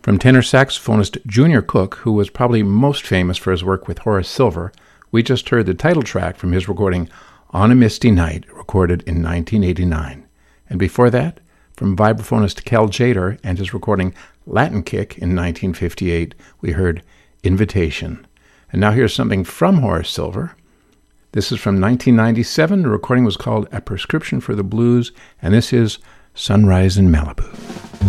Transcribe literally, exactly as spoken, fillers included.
From tenor saxophonist Junior Cook, who was probably most famous for his work with Horace Silver, we just heard the title track from his recording On a Misty Night, recorded in nineteen eighty-nine. And before that, from vibraphonist Cal Tjader and his recording Latin Kick in nineteen fifty-eight, we heard Invitation. And now here's something from Horace Silver. This is from nineteen ninety-seven. The recording was called A Prescription for the Blues, and this is Sunrise in Malibu.